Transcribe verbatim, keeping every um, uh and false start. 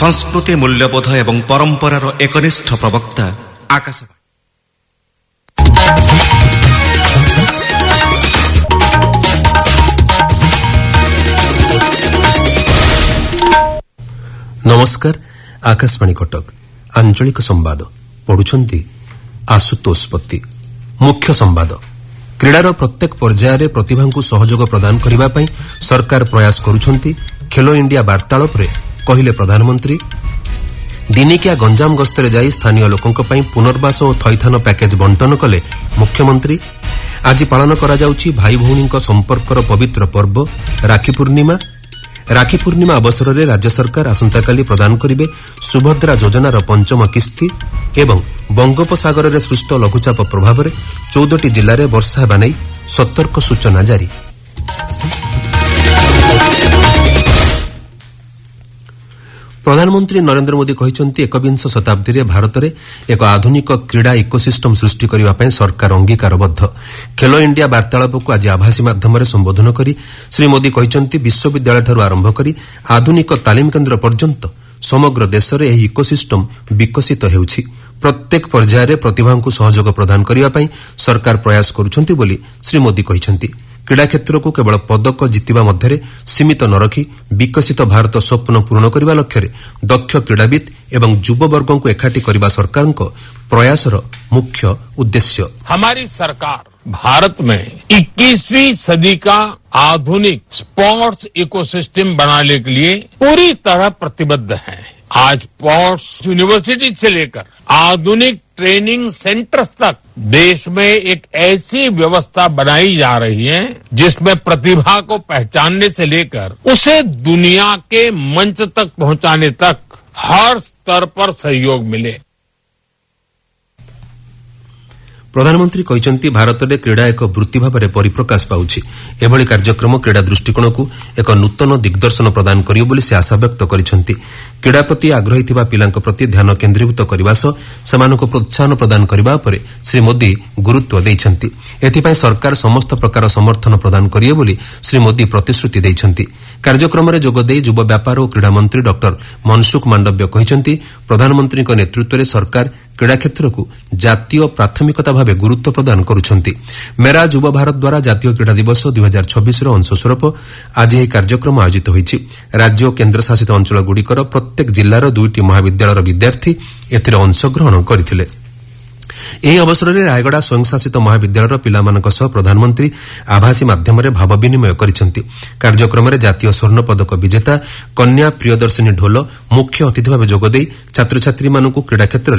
संस्कृति मूल्यबोध एवं परंपरार एकनिष्ठ प्रवक्ता आकाशवाणी। नमस्कार। आकाशवाणी कटक आंचलिक संवाद पढ़ुछंती आशुतोष पति। मुख्य संवाद। क्रीडार प्रत्येक पर्यायर प्रतिभा को सहयोग प्रदान करने पर सरकार प्रयास करुछंती। खेलो इंडिया वार्तालाप रे कहिले प्रधानमंत्री। दिनिकिया गंजाम गस्तरे जाई स्थानीय लोकंक पई पुनर्वास और थैथान पैकेज बंटन कले मुख्यमंत्री। आज पालन करा जाउची भाई भौणीक संपर्कर पवित्र पर्व राखी पूर्णिमा। राखी पूर्णिमा अवसर में राज्य सरकार आसंताकाली प्रदान करिवे सुभद्रा योजनार पंचम किस्ती एवं बंगोपसागर में सृष्ट लघुचाप प्रभाव में चौदह जिले में वर्षा हेबा नै सतर्क सूचना जारी। प्रधानमंत्री नरेंद्र मोदी कहिसंती एकविंश शताब्दी में भारत में एक आधुनिक क्रीड़ा इकोसिस्टम सृष्टि करने सरकार अंगीकारबद्ध। खेलो इंडिया वार्तालाप को आज आभासी माध्यम संबोधन करी श्री मोदी कहिसंती विश्वविद्यालय ठारू आरंभ करी आधुनिक तालीम केन्द्र पर्यंत समग्र देश में यह इकोसिस्टम विकसित हेउछि। प्रत्येक पर्यायर प्रतिभा को सहयोग प्रदान करने सरकार प्रयास करुछंती बोली श्री मोदी कहिसंती। क्रीड़ा क्षेत्र को केवल पदक जितिबा मध्य सीमित न रखी विकसित भारत स्वप्न पूर्ण करने लक्ष्य दक्ष क्रीड़ाविद एवं युववर्ग को एकाठी करने सरकार प्रयासर मुख्य उद्देश्य। हमारी सरकार भारत में इक्कीसवीं सदी का आधुनिक स्पोर्ट्स इकोसिस्टम बनाने के लिए पूरी तरह प्रतिबद्ध है। आज स्पोर्ट्स यूनिवर्सिटी से लेकर आधुनिक ट्रेनिंग सेंटर्स तक देश में एक ऐसी व्यवस्था बनाई जा रही है जिसमें प्रतिभा को पहचानने से लेकर उसे दुनिया के मंच तक पहुंचाने तक हर स्तर पर सहयोग मिले। प्रधानमंत्री कहिसंती भारत में क्रीड़ा एक वृत्ति भाव में परिप्रकाश पाउछि। एभली कार्यक्रम क्रीड़ा दृष्टिकोण को एक नूतन दिग्दर्शन प्रदान करियो बोली से आशा व्यक्त करिसंती। क्रीड़ा प्रति आग्रही थिबा पिलांक प्रति ध्यान केन्द्रीभूत करबा सह सेमानक प्रोत्साहन प्रदान करबा पर श्री मोदी गुरुत्व दैछंती। एथिपाई सरकार समस्त प्रकार समर्थन प्रदान करियो बोली श्री मोदी प्रतिश्रुति दैछंती। कार्यक्रम में जोगदे युवा व्यापार और क्रीड़ा मंत्री डॉक्टर मनसुख मांडव्य कहिसंती प्रधानमंत्री नेतृत्व में सरकार क्रीड़ा क्षेत्र को जातीय प्राथमिकता भाव गुरुत्व प्रदान करुछंती। मेरा युवा भारत द्वारा जातीय क्रीड़ा दिवस दुई हजार छब्बीस अंशस्वरूप आज यह कार्यक्रम आयोजित होईछि। राज्य और केन्द्र शासित अंचल गुड़िकर प्रत्येक जिलार दुईटी महाविद्यालयर विद्यार्थी एथिरे अंशग्रहण करथिले। ଏହି ଅବସରରେ ରାୟଗଡ଼ା ସ୍ୱୟଂଶାସିତ ମହାବିଦ୍ୟାଳୟର ପିଲାମାନଙ୍କ ସହ ପ୍ରଧାନମନ୍ତ୍ରୀ ଆଭାସୀ ମାଧ୍ୟମରେ ଭାବ ବିନିମୟ କରିଛନ୍ତି। କାର୍ଯ୍ୟକ୍ରମରେ ଜାତୀୟ ସ୍ୱର୍ଣ୍ଣପଦକ ବିଜେତା କନ୍ୟା ପ୍ରିୟଦର୍ଶିନୀ ଢୋଲ ମୁଖ୍ୟ ଅତିଥି ଭାବେ ଯୋଗଦେଇ ଛାତ୍ରଛାତ୍ରୀମାନଙ୍କୁ କ୍ରୀଡ଼ା କ୍ଷେତ୍ରରେ